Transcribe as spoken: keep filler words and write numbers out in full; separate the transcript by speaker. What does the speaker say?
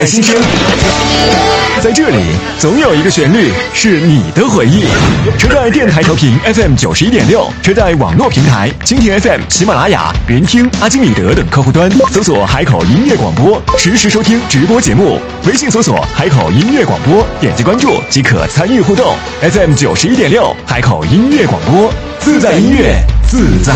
Speaker 1: 新生，在这里总有一个旋律是你的回忆。车载电台调频 F M 九十一点六，车载网络平台蜻蜓 F M、喜马拉雅、云听、阿基米德等客户端搜索海口音乐广播，实时收听直播节目。微信搜索海口音乐广播，点击关注即可参与互动。F M 九十一点六，海口音乐广播，自在音乐，自在。